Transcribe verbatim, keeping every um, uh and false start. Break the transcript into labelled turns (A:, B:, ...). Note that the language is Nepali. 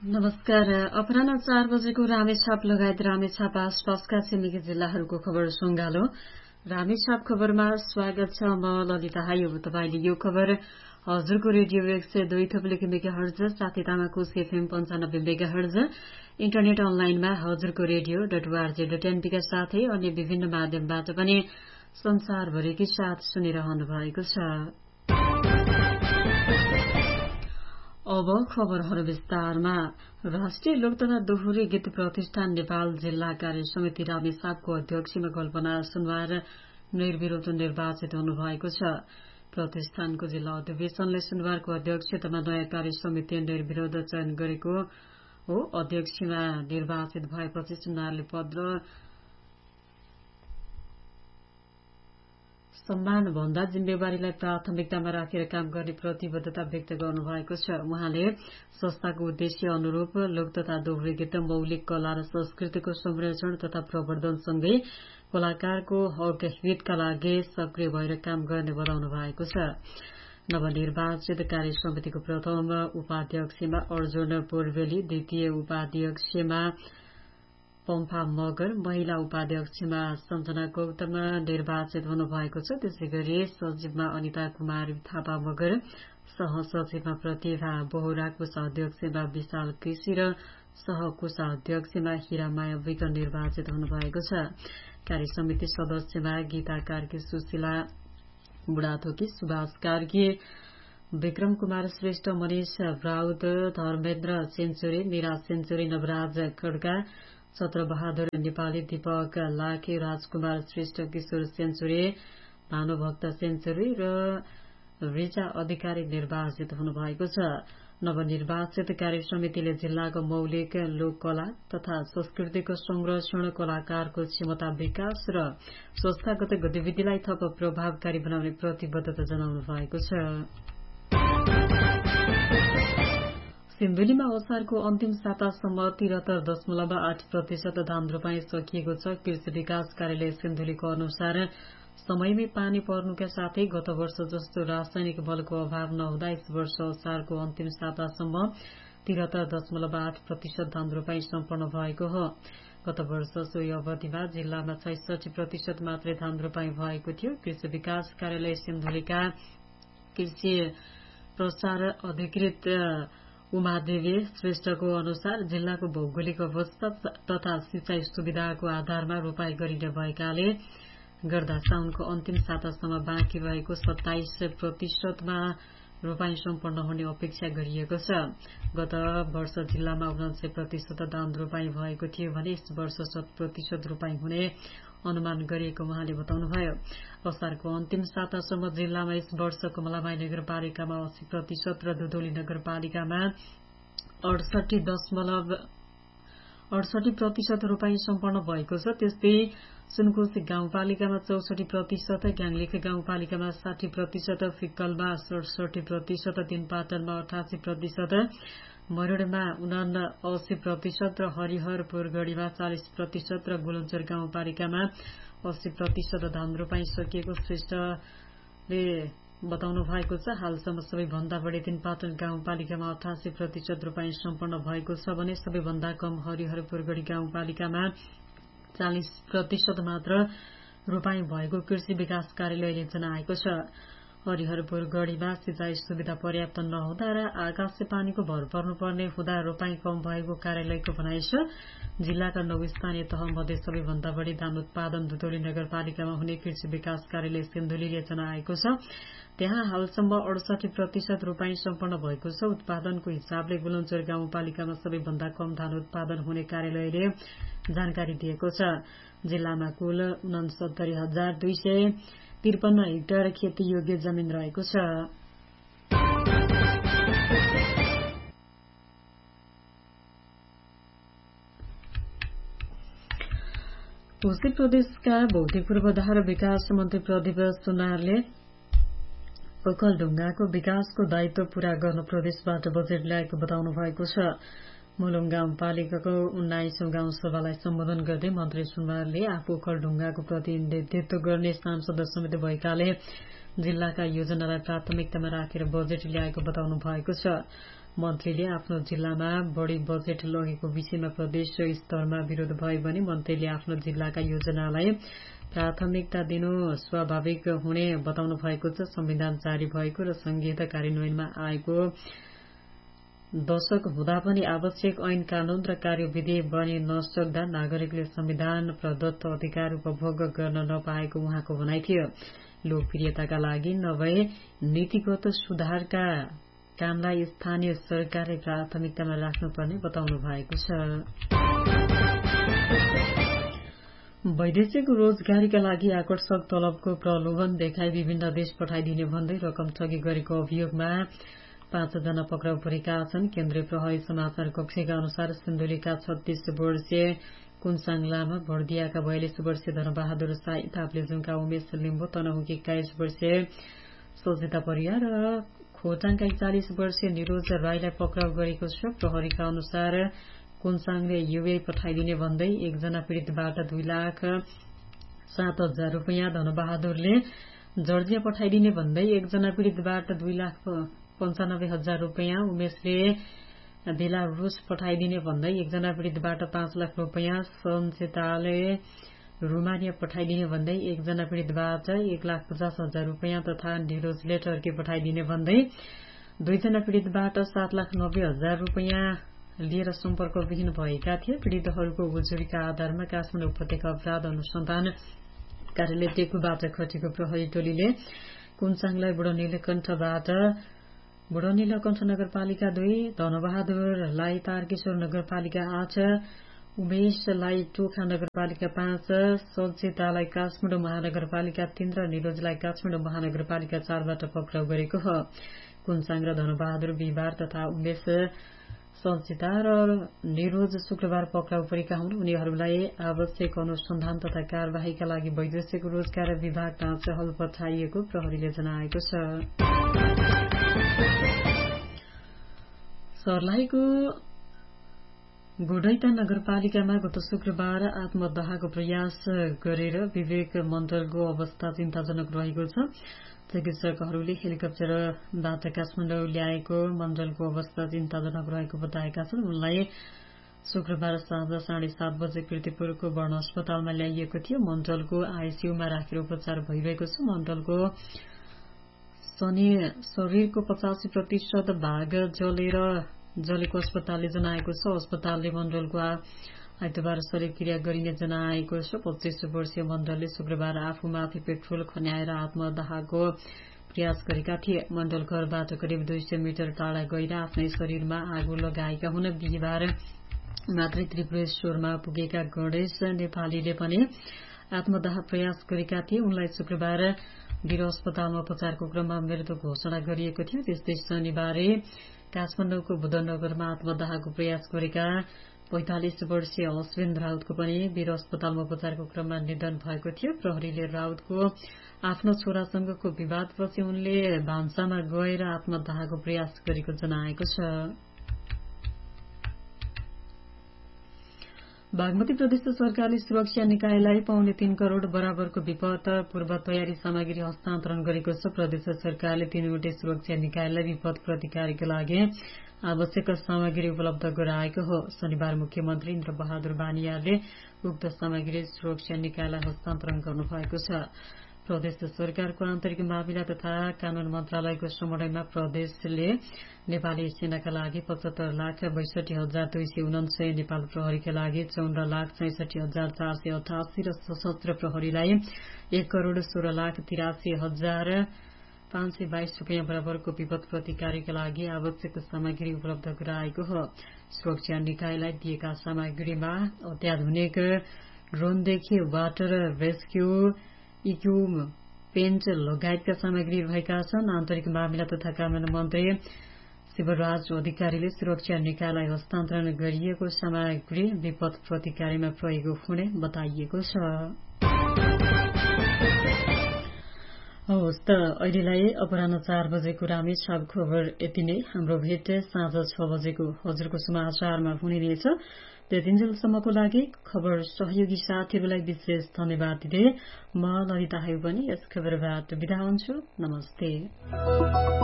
A: नमस्कार। अपराह्न चार बजेको रामेछाप लगायत रामेछाप आसपासका छिमेकी जिल्लाहरूको खबर सुंगालो। रामेछाप खबरमा स्वागत छ। म ललिता हायो। तपाईले यो खबर हजुरको रेडियो एक सय दुई थप्लेको मेगा हर्ज साथै तामाकोस एफएम पञ्चानब्बे मेगा हर्ज इन्टरनेट अनलाइनमा हजुरको रेडियो डट ओआरजी डट एनपीका साथै अन्य विभिन्न माध्यमबाट पनि संसारभरिकै साथ सुनिरहनु भएको छ। अब खबरहरू विस्तारमा। राष्ट्रिय लोक तथा दोहोरी गीत प्रतिष्ठान नेपाल जिल्ला कार्य समिति रामेछापको अध्यक्षमा कल्पना सुनवार निर्विरोध निर्वाचित हुनुभएको छ। प्रतिष्ठानको जिल्ला अधिवेशनले सुनवारको अध्यक्षतामा नयाँ कार्य समिति निर्विरोध चयन गरेको हो। अध्यक्षमा निर्वाचित भएपछि सुनवारले पद र सम्मान भन्दा जिम्मेवारीलाई प्राथमिकतामा राखेर काम गर्ने प्रतिबद्धता व्यक्त गर्नुभएको छ। उहाँले संस्थाको उद्देश्य अनुरूप लोक तथा दोहोरी गीत मौलिक कला र संस्कृतिको संरक्षण तथा प्रवर्धनसँगै कलाकारको हक हितका लागि सक्रिय भएर काम गर्ने बताउनु भएको छ। नवनिर्वाचित कार्य समितिको प्रथम उपाध्यक्षमा अर्जुन पोर्वेली, द्वितीय उपाध्यक्षमा पम्फा मगर, महिला उपाध्यक्षमा सञ्जना गौतम निर्वाचित हुनुभएको छ। त्यसै गरी सचिवमा अनिता कुमारी थापा मगर, सहसचिवमा प्रतिभा बोहरा, कोषाध्यक्षमा विशाल केसी र सहकोषाध्यक्षमा हिरामाया विक निर्वाचित हुनुभएको छ। कार्य समिति सदस्यमा गीता कार्की, सुशीला बुढाथोकी, सुभाष कार्की, विक्रम कुमार श्रेष्ठ, मनिष राउत, धर्मेन्द्र सेन्चुरी, मीरा सेन्चुरी, नवराज खड्का, चत्रबहादुर नेपाली, दीपक लाखे, राजकुमार श्रेष्ठ, किशोर सेन्चुरी, भानुभक्त सेन्चुरी र रिचा अधिकारी निर्वाचित हुनुभएको छ। नवनिर्वाचित कार्य समितिले जिल्लाको मौलिक लोककला तथा संस्कृतिको संरक्षण, कलाकारको क्षमता विकास र संस्थागत गतिविधिलाई थप प्रभावकारी बनाउने प्रतिबद्धता जनाउनु भएको छ। सिन्धुलीमा असारको अन्तिम सातासम्म तिहत्तर दशमलव आठ प्रतिशत धान रोपाई सकिएको छ। कृषि विकास कार्यालय सिन्धुलीको अनुसार समयमै पानी पर्नुका साथै गत वर्ष जस्तो रासायनिक बलको अभाव नहुँदा यस वर्ष असारको अन्तिम सातासम्म तिहत्तर दशमलव आठ प्रतिशत धान रोपाई सम्पन्न भएको हो। गत वर्ष सोही अवधिमा जिल्लामा छैसठी प्रतिशत मात्रै धान रोपाई भएको थियो। कृषि विकास कार्यालय सिन्धुलीका कृषि प्रचार अधिकृत उमादेवी श्रेष्ठको अनुसार जिल्लाको भौगोलिक अवस्था तथा सिंचाई सुविधाको आधारमा रोपाई गरिने भएकाले गर्दा साउनको अन्तिम सातासम्म बाँकी रहेको सत्ताइस प्रतिशतमा रोपाई सम्पन्न हुने अपेक्षा गरिएको छ। गत वर्ष जिल्लामा उनान्सय प्रतिशत धान रोपाई भएको थियो भने यस वर्ष शत प्रतिशत रोपाई हुने अनुमान गरिएको उहाँले बताउनुभयो। असारको अन्तिम सातासम्म जिल्लामा यस वर्ष कमलामाई नगरपालिकामा अस्सी प्रतिशत र दुधौली नगरपालिकामा अडसठी दशमलव अडसठी प्रतिशत रोपाई सम्पन्न भएको छ। त्यस्तै सुनकोशी गाउँपालिकामा चौसठी प्रतिशत, ग्याङलेख गाउँपालिकामा साठी प्रतिशत, फिक्कलमा सडसठी प्रतिशत, तीनपाटनमा अठासी प्रतिशत, मरुडमा उना अस्सी प्रतिशत र हरिहरपुरगढ़ीमा चालिस प्रतिशत र गुलञ्चर गाउँपालिकामा अस्सी प्रतिशत धान रोपाई सकिएको श्रेष्ठले बताउनु भएको छ। हालसम्म सबैभन्दा बढी तीनपाटन गाउँपालिकामा अठासी प्रतिशत रोपाई सम्पन्न भएको छ भने सबैभन्दा कम हरिहरपुरगढ़ी गाउँपालिकामा चालिस प्रतिशत मात्र रोपाई भएको कृषि विकास कार्यालयले जनाएको छ। हरिहरपुरगढ़ीमा सिंचाई सुविधा पर्याप्त नहुँदा र आकाशे पानीको भर पर्नुपर्ने हुँदा रोपाई कम भएको कार्यालयको भनाइ छ। जिल्लाका नौ स्थानीय तह मध्ये सबैभन्दा बढी धान उत्पादन दुधौली नगरपालिकामा हुने कृषि विकास कार्यालय सिन्धुलीले जनाएको छ। त्यहाँ हालसम्म अडसठी प्रतिशत रोपाई सम्पन्न भएको छ। उत्पादनको हिसाबले गुलञ्चर गाउँपालिकामा सबैभन्दा कम धान उत्पादन हुने कार्यालयले जानकारी दिएको छ। जिल्लामा कुल उनसत्तरी हजार दुई सय त्रिपन्न हेक्टर खेती योग्य जमिन रहेको छ। कोशी प्रदेशका भौतिक पूर्वाधार विकास मन्त्री प्रदीप सुनारले ओखलढुङ्गाको विकासको दायित्व पूरा गर्न प्रदेशबाट बजेट ल्याएको बताउनु भएको छ। मुलुङ गाउँपालिकाको उन्नाइसौं गाउँसभालाई सम्बोधन गर्दै मन्त्री सुनवारले आफू ओखलढुङ्गाको प्रतिनिधित्व गर्ने सांसद समिति भएकाले जिल्लाका योजनालाई प्राथमिकतामा राखेर बजेट ल्याएको बताउनु भएको छ। मन्त्रीले आफ्नो जिल्लामा बढ़ी बजेट लगेको विषयमा प्रदेश स्तरमा विरोध भए पनि मन्त्रीले आफ्नो जिल्लाका योजनालाई प्राथमिकता दिनु स्वाभाविक हुने बताउनु भएको छ। संविधान जारी भएको र संघीयता कार्यान्वयनमा आएको दशक हुँदा पनि आवश्यक ऐन कानून र कार्यविधि बनि नसक्दा नागरिकले संविधान प्रदत्त अधिकार उपभोग गर्न नपाएको उहाँको भनाइ थियो। लोकप्रियताका लागि नभए नीतिगत सुधारका कामलाई स्थानीय सरकारले प्राथमिकतामा राख्नुपर्ने बताउनु भएको छ। वैदेशिक रोजगारीका लागि आकर्षक तलबको प्रलोभन देखाई विभिन्न देश पठाइदिने भन्दै रकम ठगी गरेको अभियोगमा पाँचजना पक्राउ परेका छन्। केन्द्रीय प्रहरी समाचार कक्षका अनुसार सिन्धुलीका छत्तीस वर्षीय कुनसाङ लामा, बर्दियाका बयालिस वर्षीय धनबहादुर साई, ताप्लेजुङका उमेश लिम्बू, तनहुकी एक्काइस वर्षीय सजिता परियार र खोटाङका चालिस वर्षीय निरोज राईलाई पक्राउ गरेको छ। प्रहरीका अनुसार कुनसाङले युए पठाइदिने भन्दै एकजना पीड़ितबाट दुई लाख सात हजार रूपियाँ, धनबहादुरले जर्जिया पठाइदिने भन्दै एकजना पीड़ितबाट दुई लाख पञ्चानब्बे हजार रूपियाँ, उमेशले बेलारुस पठाइदिने भन्दै एकजना पीड़ितबाट पाँच लाख रूपियाँ, सञ्चिताले रोमानिया पठाइदिने भन्दै एकजना पीड़ितबाट एक लाख पचास हजार रूपियाँ तथा निरोजले टर्की पठाइदिने भन्दै दुईजना पीड़ितबाट सात लाख नब्बे हजार रूपियाँ लिएर सम्पर्कविहीन भएका थिए। पीड़ितहरूको उजुरीका आधारमा काठमाडौँ उपत्यका अपराध अनुसन्धान कार्यालय टेकुबाट खटेको प्रहरी टोलीले कुनसाङलाई बुढानीलकण्ठबाट बुढानीलकण्ठ नगरपालिका दुई, धनबहादुरलाई तारकेश्वर नगरपालिका आठ, उमेशलाई टोखा नगरपालिका पाँच, सञ्चितालाई काठमाडौँ महानगरपालिका तीन र निरोजलाई काठमाडौँ महानगरपालिका चारबाट पक्राउ गरेको हो। कुनसाङ र धनबहादुर बिहिबार तथा उमेश, सञ्चिता र निरोज शुक्रबार पक्राउ परेका हुन्। उनीहरूलाई आवश्यक अनुसन्धान तथा कार्यवाहीका लागि वैदेशिक रोजगार विभाग टाँचहल पठाइएको प्रहरीले जनाएको छ। सर्लाहीको गोडैता नगरपालिकामा गत शुक्रबार आत्मदाहको प्रयास गरेर विवेक मण्डलको अवस्था चिन्ताजनक रहेको छ। चिकित्सकहरूले हेलिकप्टरबाट काठमाडौँ ल्याएको मण्डलको अवस्था चिन्ताजनक रहेको बताएका छन्। उनलाई शुक्रबार साँझ साढे सात बजे कीर्तिपुरको वर्ण अस्पतालमा ल्याइएको थियो। मण्डलको आइसियूमा राखेर उपचार भइरहेको छ। मण्डलको शनि शरीरको पचासी प्रतिशत भाग जलेर जलेको अस्पतालले जनाएको छ। अस्पतालले मण्डलको आइतबार शरीरक्रिया गरिने जनाएको छ। पच्चीस वर्षीय मण्डलले शुक्रबार आफूमाथि पेट्रोल खन्याएर आत्मदाहको प्रयास गरेका थिए। मण्डल घरबाट करिब दुई सय मिटर टाढा गएर आफ्नै शरीरमा आगो लगाएका हुन। बिहिबार मातृ त्रिपुरेश्वरमा पुगेका गणेश नेपालीले पनि आत्मदाह प्रयास गरेका थिए। उनलाई शुक्रबार वीर अस्पतालमा उपचारको क्रममा मृत्यु घोषणा गरिएको थियो। त्यस्तै शनिबार काठमाडौँको बुधनगरमा आत्मदाहको प्रयास गरेका पैंतालिस वर्षीय अश्विन राउतको पनि वीर अस्पतालमा उपचारको क्रममा निधन भएको थियो। प्रहरीले राउतको आफ्नो छोरासँगको विवादपछि उनले भान्सामा गएर आत्मदाहको प्रयास गरेको जनाएको छ। बागमती प्रदेश सरकारले सुरक्षा निकायलाई पौने तीन करोड़ बराबरको विपद पूर्व तयारी सामग्री हस्तान्तरण गरेको छ। प्रदेश सरकारले तीनवटै सुरक्षा निकायलाई विपद प्रतिकारका लागि आवश्यक सामग्री उपलब्ध गराएको हो। शनिबार मुख्यमन्त्री इन्द्र बहादुर बानियाले उक्त सामग्री सुरक्षा निकायलाई हस्तान्तरण गर्नुभएको छ। प्रदेश सरकारको आन्तरिक मामिला तथा कानून मन्त्रालयको समन्वयमा प्रदेशले नेपाली सेनाका लागि पचहत्तर लाख बैसठी हजार दुई सय उनासय, नेपाल प्रहरीका लागि चौध लाख छैसठी हजार चार सय अठासी र सशस्त्र प्रहरीलाई एक करोड़ सोह्र लाख तिरासी हजार पाँच सय बाइस रूपियाँ बराबरको विपद प्रतिकारका लागि आवश्यक सामग्री उपलब्ध गराएको हो। सुरक्षा निकायलाई दिएका सामग्रीमा अत्याधुनिक ड्रोनदेखि वाटर रेस्क्यू इक्विपमेन्ट लगायतका सामग्री रहेका छन्। आन्तरिक मामिला तथा कानून मन्त्री शिवराज अधिकारीले सुरक्षा निकायलाई हस्तान्तरण गरिएको सामग्री विपद प्रतिकारमा प्रयोग हुने बताइएको छ। हवस् त अहिलेलाई अपराह्न चार बजेको रामेछाप खबर यति नै। हाम्रो भेट साँझ छ बजेको हजुरको समाचारमा हुने नै छ। त्यतिन्जेलसम्मको लागि खबर सहयोगी साथीहरूलाई विशेष धन्यवाद दिँदै म ललिता हायु पनि यस खबरबाट बिदा हुन्छु। नमस्ते।